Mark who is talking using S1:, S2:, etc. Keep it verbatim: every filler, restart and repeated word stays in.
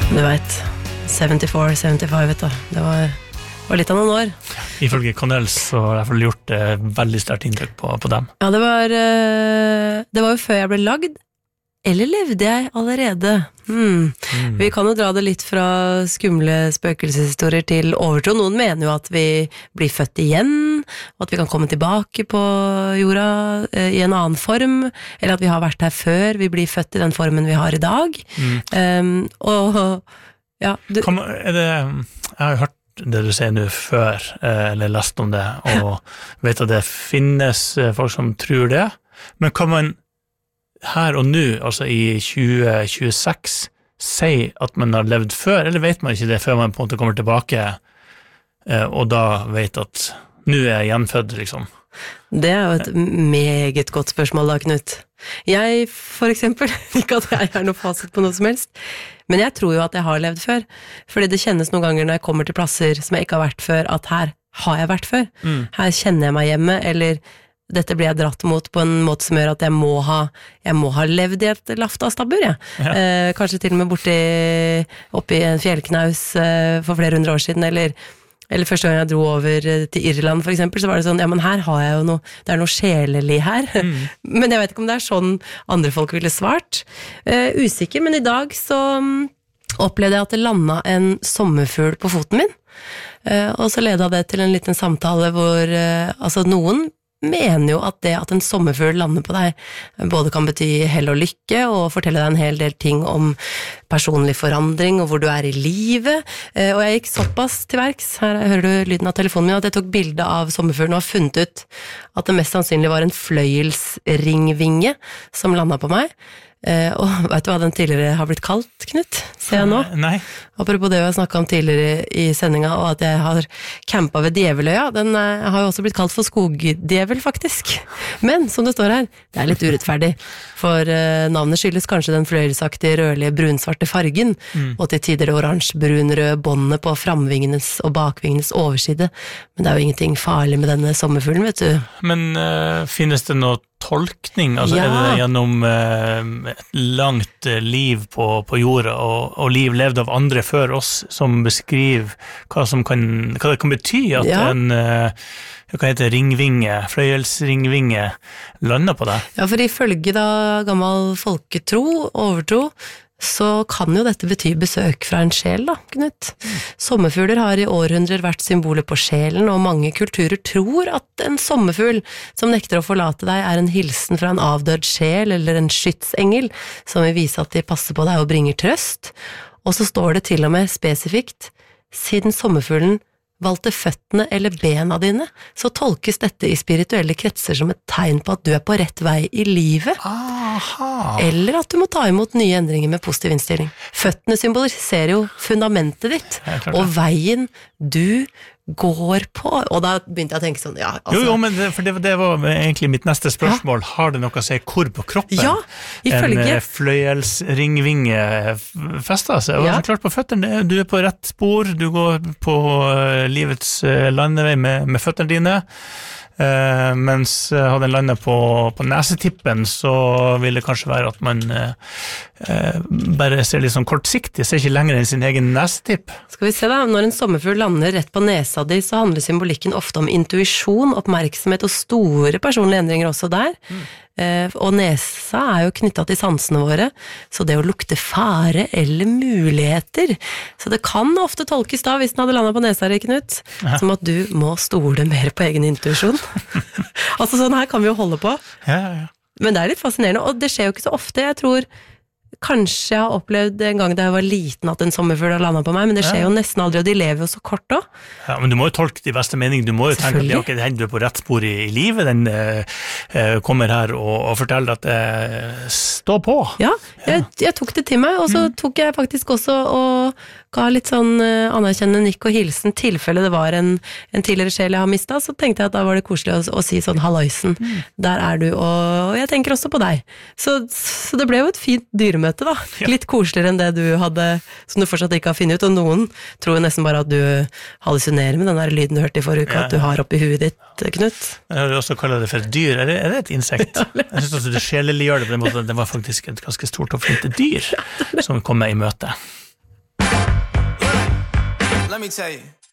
S1: Du vet, syttifire, syttifem, vet du. Det var, var litt av noen år.
S2: Ifølge Connells så har jeg i hvert fall gjort eh, veldig sterkt inntrykk på, på dem.
S1: Ja, det var, eh, det var jo før jeg ble lagd, eller levde jeg allerede? Hmm. Mm. Vi kan jo dra det litt fra skumle spøkelseshistorier til overtro. Noen mener jo at vi blir født igjen, og at vi kan komme tilbake på jorda eh, i en annen form, eller at vi har vært her før vi blir født i den formen vi har i dag. Mm. Um, og ja, du...
S2: Kom, er det, jeg har jo hørt det du sier nå før, eh, eller lest om det, og vet at det finnes folk som tror det, men kan man her og nå, altså i tjue tjueseks, si at man har levd før, eller vet man ikke det før man på en måte kommer tilbake, eh, og da vet at nå er jeg gjenfødt, liksom?
S1: Det er jo et meget godt spørsmål da, Knut. Jeg, for eksempel, ikke at jeg har noe fasit på noe som helst, men jeg tror jo at jeg har levd før, fordi det kjennes noen ganger når jeg kommer til plasser som jeg ikke har vært før, at her har jeg vært før. Mm. Her kjenner jeg meg hjemme, eller dette blir jeg dratt mot på en måte som gjør at jeg må ha, jeg må ha levd i et laftastabbur, ja. Ja. Eh, kanskje til og med borti, oppi en fjellknaus eh, for flere hundre år siden, eller Eller første gang jeg dro over til Irland for eksempel, så var det sånn, ja, men her har jeg jo noe, det er noe sjelelig her. Mm. Men jeg vet ikke om det er sånn andre folk ville svart. Uh, usikker, men i dag så um, opplevde jeg at det landet en sommerfugl på foten min. Uh, og så ledet det til en liten samtale hvor, uh, altså noen mener jo at det at en sommerfugl lander på deg både kan bety hell og lykke og fortelle deg en hel del ting om personlig forandring og hvor du er i livet, og jeg gikk såpass til verks, her hører du lyden av telefonen min, at jeg tok bilde av sommerfuglen og har funnet ut at det mest sannsynlig var en fløyelsringvinge som landet på meg. Uh, og vet du hva den tidligere har blitt kalt, Knut? Ser jeg nå?
S2: Nei.
S1: Apropos det vi har snakket om tidligere i sendinga, og at jeg har campet ved Djeveløya, den uh, har jo også blitt kalt for skogdjevel, faktisk. Men, som det står her, det er litt urettferdig, for uh, navnet skyldes kanskje den fløyelsaktige, rødlige, brunsvarte fargen, mm. og til tider det oransje-brunrøde båndet på framvingenes og bakvingenes overside. Men det er jo ingenting farlig med denne sommerfuglen, vet du.
S2: Men uh, finnes det noe tolkning, altså ja. Er det gjennom eh, et langt liv på, på jorda, og, og liv levd av andre før oss, som beskriver hva, som kan, hva det kan bety at ja. En eh, hva heter ringvinge, fløyelsringvinge, lander på deg?
S1: Ja, for ifølge da gammel folketro, overtro, så kan jo dette bety besøk fra en sjel da, Knut. Mm. Sommerfugler har i århundrer vært symboler på sjelen, og mange kulturer tror at en sommerfugl som nekter å forlate deg er en hilsen fra en avdød sjel eller en skytsengel som vil vise at de passer på deg og bringer trøst. Og så står det til og med spesifikt, siden sommerfuglen valgte føttene eller bena dine, så tolkes dette i spirituelle kretser som et tegn på at du er på rett vei i livet.
S2: Aha.
S1: Eller at du må ta imot nye endringer med positiv innstilling. Føttene symboliserer jo fundamentet ditt, og veien du går på. Og da begynte jeg å tenke sånn, ja, altså.
S2: Jo, jo, men det, for det, det var egentlig mitt neste spørsmål. Ja. Har det noe å si hvor på kroppen?
S1: Ja, ifølge.
S2: En fløyelsringvinge fester seg. Og ja. Klart på føttene, du er på rett spor, du går på livets landevei med, med føttene dine. Uh, mens uh, hadde en landet på, på nesetippen, så vil det kanskje være at man uh, bare ser litt sånn kortsiktig, ser ikke lenger enn sin egen nesetipp.
S1: Skal vi se da, når en sommerfugl lander rett på nesa di, så handler symbolikken ofte om intuisjon, oppmerksomhet og store personlige endringer også der. Mm. Uh, og nesa er jo knyttet til sansene våre, så det å lukte fare eller muligheter, så det kan ofte tolkes da, hvis den hadde landet på nesa di, Knut, ja. Som at du må stole mer på egen intuisjon. Altså sånn her kan vi jo holde på.
S2: Ja, ja, ja.
S1: Men det er litt fascinerende, og det skjer jo ikke så ofte. Jeg tror kanskje jeg har opplevd en gang da jeg var liten at en sommerfugl har landet på meg, men det skjer ja. Jo nesten aldri, og de lever jo så kort da.
S2: Ja, men du må jo tolke de beste meningen. Du må jo tenke at det er ikke den du er på rett spor i, i livet. Den eh, kommer her og, og forteller at eh, stå på.
S1: Ja, jeg, jeg tok det til meg, og så mm. tok jeg faktisk også og ga litt sånn uh, anerkjennende nikk og hilsen, tilfelle det var en, en tidligere sjel jeg har mistet, så tenkte jeg at da var det koselig å, å si sånn halloisen, mm. der er du, og, og jeg tenker også på deg. Så, så det ble jo et fint dyremøte da, ja. Litt koseligere enn det du hadde, som du fortsatt ikke har funnet ut, og noen tror nesten bare at du hallusinerer med den der lyden du hørte i forrige uke, ja, ja. At du har oppi huet ditt, Knut.
S2: Jeg har også kallet det for et dyr, er det, er det et insekt? Jeg synes at du sjelelig gjør det på den måten, det var faktisk et ganske stort og fint dyr som kom med i møte.
S3: Let me tell you.